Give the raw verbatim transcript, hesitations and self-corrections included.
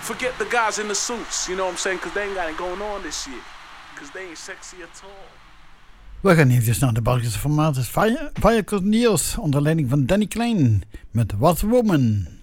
forget the guys in the suits, you know what I'm saying? Because they ain't got it going on this year. Because they ain't sexy at all. We gaan even naar de Belgische formaat Fire, Fire Cornelius onder leiding van Danny Klein met What Woman.